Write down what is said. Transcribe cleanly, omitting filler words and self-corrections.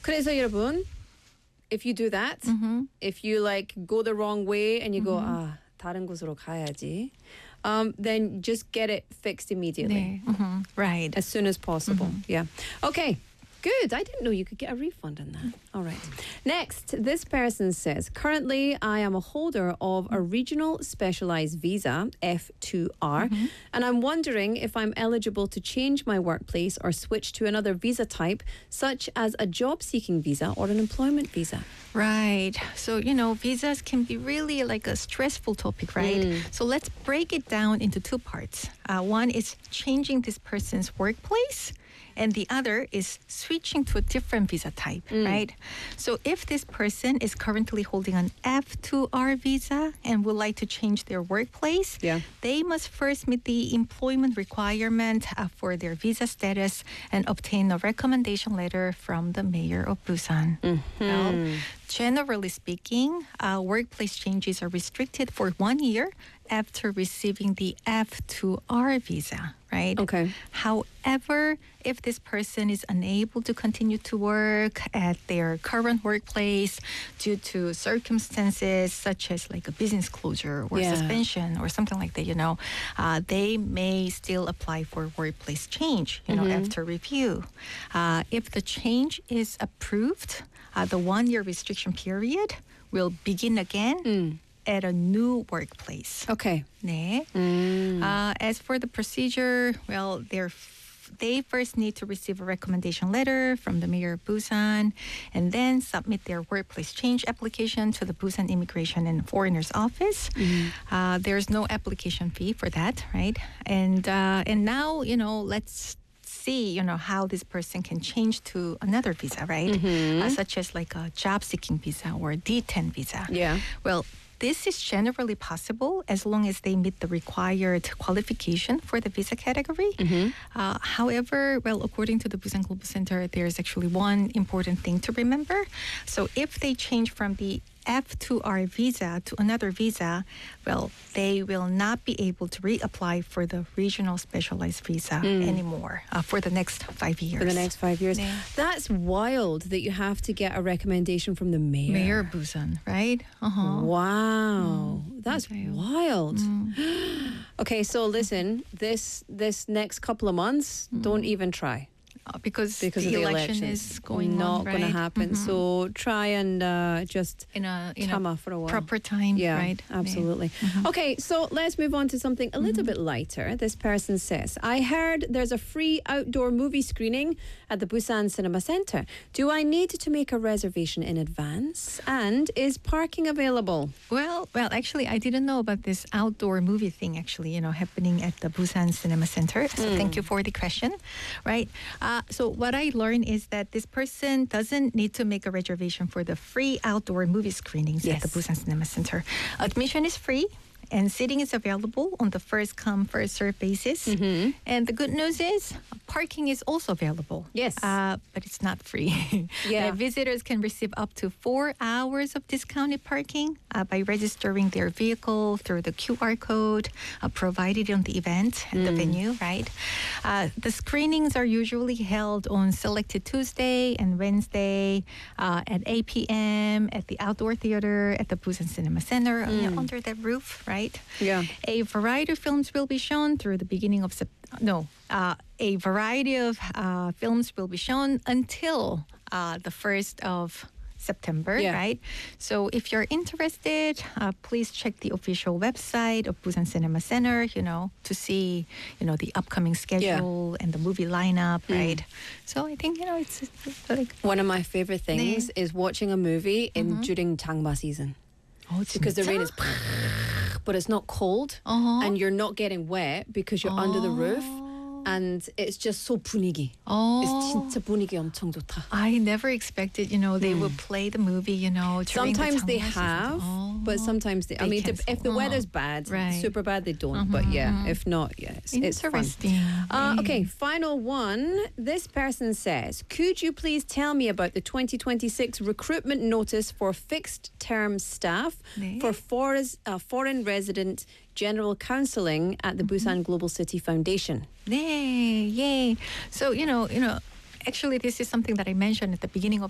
그래서 여러분, if you do that, if you like go the wrong way and you go, 다른 곳으로 가야지, then just get it fixed immediately. 네. Right. As soon as possible. Yeah. Okay. Good. I didn't know you could get a refund on that. All right. Next, this person says, currently I am a holder of a regional specialized visa, F2R, and I'm wondering if I'm eligible to change my workplace or switch to another visa type, such as a job-seeking visa or an employment visa. Right. So, visas can be really like a stressful topic, right? So let's break it down into two parts. One is changing this person's workplace, and the other is switching to a different visa type, right? So if this person is currently holding an F2R visa and would like to change their workplace, they must first meet the employment requirement for their visa status and obtain a recommendation letter from the mayor of Busan. Well, generally speaking, workplace changes are restricted for 1 year after receiving the F2R visa, right? Okay. However, if this person is unable to continue to work at their current workplace due to circumstances such as like a business closure or suspension or something like that, they may still apply for workplace change, after review. If the change is approved, the 1 year restriction period will begin again at a new workplace. Okay. 네. As for the procedure, well, they first need to receive a recommendation letter from the mayor of Busan and then submit their workplace change application to the Busan Immigration and Foreigners Office. There's no application fee for that, right? And now, let's see, how this person can change to another visa, right? Such as like a job-seeking visa or a D10 visa. Yeah. Well, this is generally possible as long as they meet the required qualification for the visa category. However, well, according to the Busan Global Center, there's actually one important thing to remember. So if they change from the F2R visa to another visa, well, they will not be able to reapply for the regional specialized visa anymore for the next 5 years. For the next 5 years. 네. That's wild that you have to get a recommendation from the mayor. Mayor Busan, right? Wow. That's 맞아요. wild. Okay, so listen, this next couple of months, don't even try. Because of the the election elections. is going not on, going to right? happen. So try and just in a 참아 for a while. proper time, Yeah, right? absolutely. Okay, so let's move on to something a little bit lighter. This person says, I heard there's a free outdoor movie screening at the Busan Cinema Center. Do I need to make a reservation in advance? And is parking available? Well, actually, I didn't know about this outdoor movie thing actually, happening at the Busan Cinema Center. So thank you for the question, right? So what I learned is that this person doesn't need to make a reservation for the free outdoor movie screenings at the Busan Cinema Center. Admission is free. And seating is available on the first come, first served basis. And the good news is parking is also available. Yes. But it's not free. Yeah. Visitors can receive up to 4 hours of discounted parking by registering their vehicle through the QR code provided on the event at the venue, right? The screenings are usually held on selected Tuesday and Wednesday at 8 p.m. at the outdoor theater at the Busan Cinema Center under that roof, right? Yeah. A variety of films will be shown through the beginning of a variety of films will be shown until the 1st of September, right? So if you're interested, please check the official website of Busan Cinema Center, to see, the upcoming schedule and the movie lineup, right? So I think, it's like... One of my favorite things is watching a movie during 장마 season. Oh, because the rain is... but it's not cold and you're not getting wet because you're under the roof. And it's just so 분위기. It's 진짜 분위기 엄청 좋다. I never expected, they would play the movie, during sometimes the they 장마 have, season. but sometimes they I mean, if the weather's bad, super bad, they don't. But yeah, if not, it's fun. Interesting. Okay, final one. This person says, could you please tell me about the 2026 recruitment notice for fixed-term staff for foreign resident general counseling at the Busan Global City Foundation? Yay. So, actually, this is something that I mentioned at the beginning of